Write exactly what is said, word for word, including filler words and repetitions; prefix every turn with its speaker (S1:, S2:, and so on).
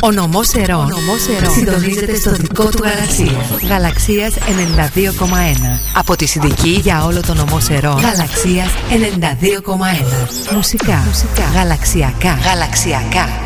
S1: Ο νομός Ερών συντονίζεται στο δικό του γαλαξία. Γαλαξίας ενενήντα δύο κόμμα ένα. Από τη Συνδική για όλο το νομό Ερών. Γαλαξίας ενενήντα δύο κόμμα ένα. Μουσικά, Μουσικά. Γαλαξιακά. Γαλαξιακά.